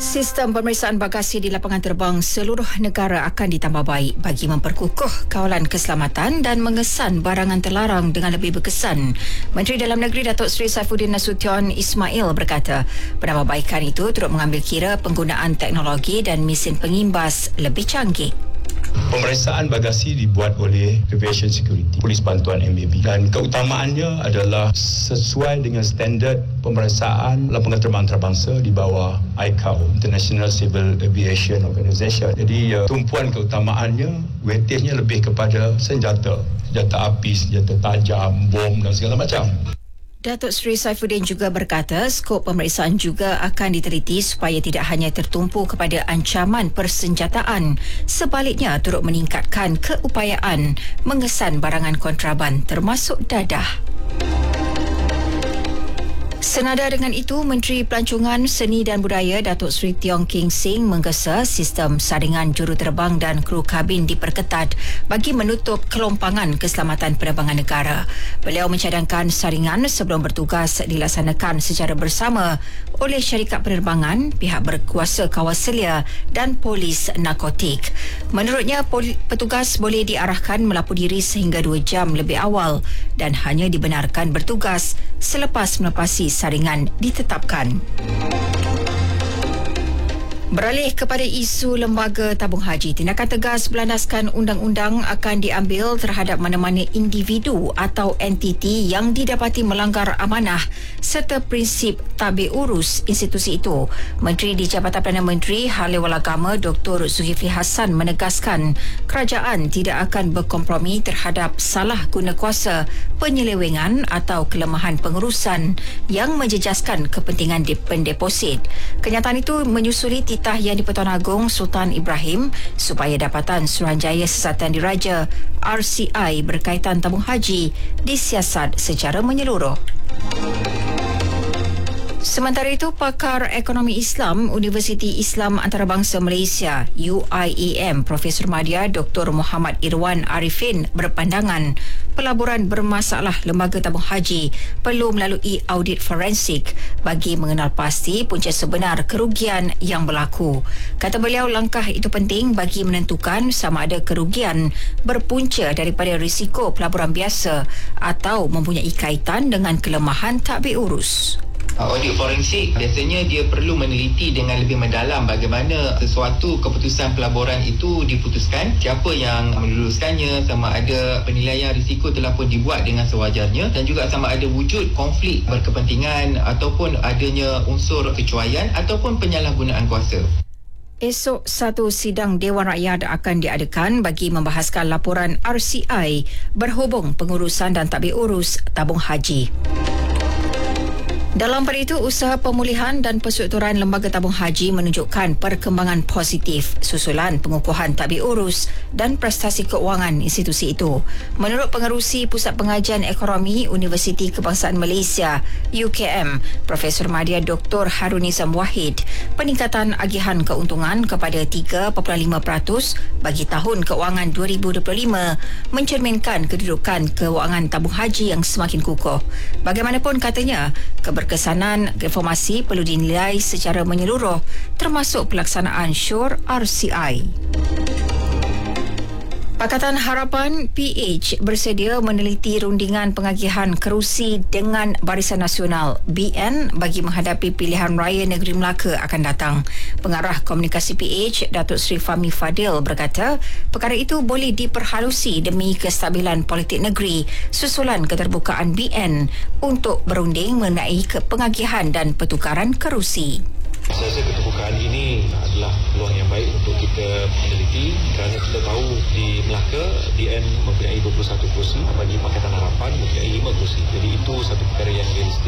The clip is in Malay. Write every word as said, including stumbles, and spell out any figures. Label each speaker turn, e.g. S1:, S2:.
S1: Sistem pemeriksaan bagasi di lapangan terbang seluruh negara akan ditambah baik bagi memperkukuh kawalan keselamatan dan mengesan barangan terlarang dengan lebih berkesan. Menteri Dalam Negeri Datuk Seri Saifuddin Nasution Ismail berkata, penambahbaikan itu turut mengambil kira penggunaan teknologi dan mesin pengimbas lebih canggih.
S2: Pemeriksaan bagasi dibuat oleh Aviation Security, Polis Bantuan M A B, dan keutamaannya adalah sesuai dengan standard pemeriksaan lapangan terbang antarabangsa di bawah I C A O, International Civil Aviation Organization. Jadi uh, tumpuan keutamaannya, weightage-nya lebih kepada senjata, senjata api, senjata tajam, bom dan segala macam.
S1: Datuk Seri Saifuddin juga berkata skop pemeriksaan juga akan diteliti supaya tidak hanya tertumpu kepada ancaman persenjataan, sebaliknya turut meningkatkan keupayaan mengesan barangan kontraban termasuk dadah. Senada dengan itu, Menteri Pelancongan, Seni dan Budaya Datuk Seri Tiong King Sing menggesa sistem saringan juruterbang dan kru kabin diperketat bagi menutup kelompangan keselamatan penerbangan negara. Beliau mencadangkan saringan sebelum bertugas dilaksanakan secara bersama oleh syarikat penerbangan, pihak berkuasa kawaselia dan polis narkotik. Menurutnya, petugas boleh diarahkan melapor diri sehingga dua jam lebih awal dan hanya dibenarkan bertugas selepas melepasi saringan ditetapkan. Beralih kepada isu lembaga tabung haji, tindakan tegas berlandaskan undang-undang akan diambil terhadap mana-mana individu atau entiti yang didapati melanggar amanah serta prinsip tabik urus institusi itu. Menteri di Jabatan Perdana Menteri Hal Ehwal Agama Doktor Zulkifli Hassan menegaskan kerajaan tidak akan berkompromi terhadap salah guna kuasa, penyelewengan atau kelemahan pengurusan yang menjejaskan kepentingan pendeposit. Kenyataan itu menyusuli titah yang di-Pertuan Agong Sultan Ibrahim supaya Dapatan Suruhanjaya Siasatan Diraja R C I berkaitan tabung haji disiasat secara menyeluruh. Sementara itu, pakar ekonomi Islam Universiti Islam Antarabangsa Malaysia U I E M Profesor Madya Doktor Muhammad Irwan Arifin berpandangan pelaburan bermasalah lembaga tabung haji perlu melalui audit forensik bagi mengenal pasti punca sebenar kerugian yang berlaku. Kata beliau, langkah itu penting bagi menentukan sama ada kerugian berpunca daripada risiko pelaburan biasa atau mempunyai kaitan dengan kelemahan tadbir urus.
S3: Audit forensik biasanya dia perlu meneliti dengan lebih mendalam bagaimana sesuatu keputusan pelaburan itu diputuskan, siapa yang meluluskannya, sama ada penilaian risiko telah pun dibuat dengan sewajarnya, dan juga sama ada wujud konflik berkepentingan ataupun adanya unsur kecuaian ataupun penyalahgunaan kuasa.
S1: Esok, satu sidang Dewan Rakyat akan diadakan bagi membahaskan laporan R C I berhubung pengurusan dan tadbir urus tabung haji. Dalam pada itu, usaha pemulihan dan perstrukturan lembaga tabung haji menunjukkan perkembangan positif susulan pengukuhan tadbir urus dan prestasi keuangan institusi itu. Menurut Pengerusi Pusat Pengajian Ekonomi Universiti Kebangsaan Malaysia U K M, Profesor Madya Doktor Harun Nizam Wahid, peningkatan agihan keuntungan kepada tiga perpuluhan lima peratus bagi tahun keuangan dua ribu dua puluh lima mencerminkan kedudukan keuangan tabung haji yang semakin kukuh. Bagaimanapun, katanya, keber Kesanan reformasi perlu dinilai secara menyeluruh termasuk pelaksanaan syur R C I. Pakatan Harapan P H bersedia meneliti rundingan pengagihan kerusi dengan Barisan Nasional B N bagi menghadapi pilihan raya Negeri Melaka akan datang. Pengarah Komunikasi P H Datuk Seri Fahmi Fadil berkata perkara itu boleh diperhalusi demi kestabilan politik negeri susulan keterbukaan B N untuk berunding mengenai pengagihan dan pertukaran kerusi.
S4: Saya rasa keterbukaan ini adalah peluang yang baik untuk kita meneliti kerana kita tahu di Melaka D N mempunyai dua puluh satu kursi bagi Pakatan Harapan mempunyai lima kursi. Jadi itu satu perkara yang realistik.